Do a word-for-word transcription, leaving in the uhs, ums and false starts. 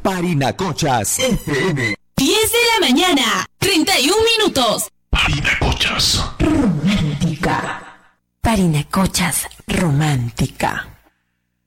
Parinacochas F M. diez de la mañana, treinta y un minutos. Parinacochas Romántica. Parinacochas romántica.